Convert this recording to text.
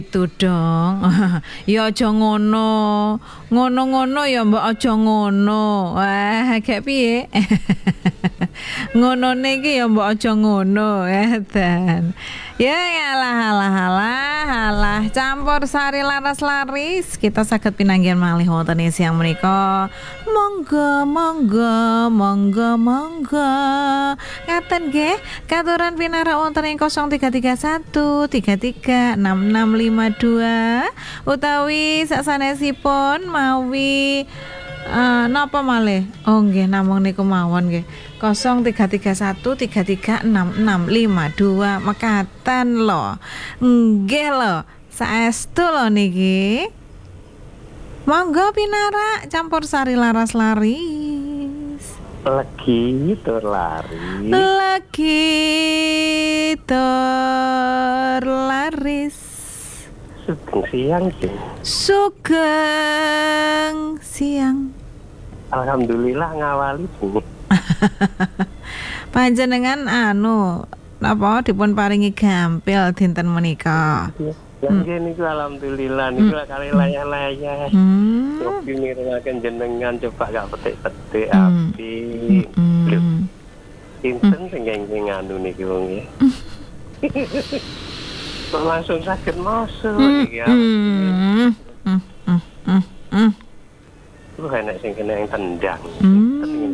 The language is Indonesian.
Itu dong. Ya aja ngono. Ngono-ngono ya mbok aja ngono. Wah, kayak piye? Ngonone iki ya mbok aja ngono, edan. Ya alah campur sari laras laris kita saged pinanggihan malih wonten siang menika. Monggo ngaten nggih katuran pinarak wonten ing 0331 33 6652 utawi saksanesipun mawi napa malih? Oh nggih namung niku mawon nggih. 0331 33 6652 mekaten lho. Nggih lho, saestu lho niki. Monggo pinarak campur sari laras laris. Legi tur laris. Legi tur laris. Sugeng siang sih. Sugeng siang. Alhamdulillah ngawali Bu. Panjenengan napa dipun paringi gampil dinten menika. Yang niku alhamdulillah niku kali layah-layah. Kopi mirengaken jenengan coba gak petik-petik api. Sinten sing nganu niki wong nggih. Kok langsung saged masuk iki ya. Lu enak sing kena yang tendang.